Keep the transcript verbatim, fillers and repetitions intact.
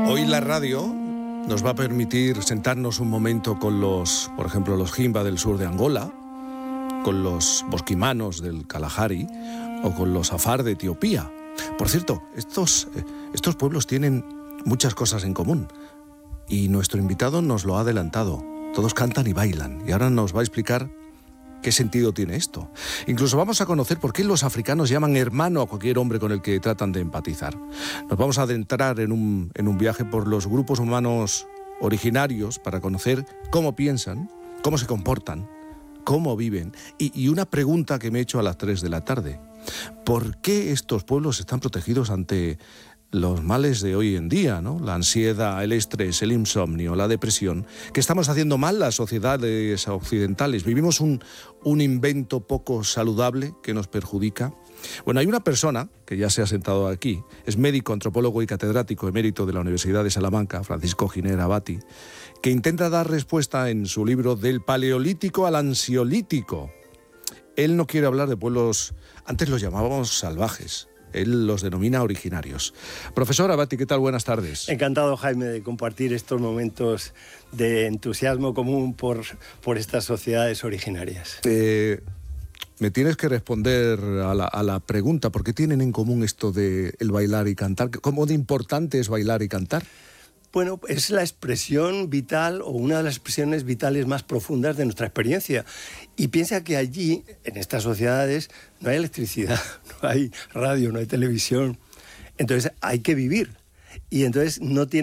Hoy la radio nos va a permitir sentarnos un momento con los, por ejemplo, los Himba del sur de Angola, con los bosquimanos del Kalahari o con los Afar de Etiopía. Por cierto, estos, estos pueblos tienen muchas cosas en común y nuestro invitado nos lo ha adelantado. Todos cantan y bailan y ahora nos va a explicar qué sentido tiene esto. Incluso vamos a conocer por qué los africanos llaman hermano a cualquier hombre con el que tratan de empatizar. Nos vamos a adentrar en un, en un viaje por los grupos humanos originarios para conocer cómo piensan, cómo se comportan, cómo viven. Y, y una pregunta que me he hecho a las tres de la tarde. ¿Por qué estos pueblos están protegidos ante los males de hoy en día, ¿no? La ansiedad, el estrés, el insomnio, la depresión? ¿Qué estamos haciendo mal las sociedades occidentales? ¿Vivimos un, un invento poco saludable que nos perjudica? Bueno, hay una persona que ya se ha sentado aquí, es médico, antropólogo y catedrático emérito de la Universidad de Salamanca, Francisco Giner Abati, que intenta dar respuesta en su libro Del Paleolítico al Ansiolítico. Él no quiere hablar de pueblos, antes los llamábamos salvajes. Él los denomina originarios. Profesor Abati, ¿qué tal? Buenas tardes. Encantado, Jaime, de compartir estos momentos de entusiasmo común por, por estas sociedades originarias. Eh, me tienes que responder a la, a la pregunta, ¿por qué tienen en común esto de el bailar y cantar? ¿Cómo de importante es bailar y cantar? Bueno, es la expresión vital o una de las expresiones vitales más profundas de nuestra experiencia. Y piensa que allí, en estas sociedades, no hay electricidad, no hay radio, no hay televisión. Entonces hay que vivir. Y entonces no tiene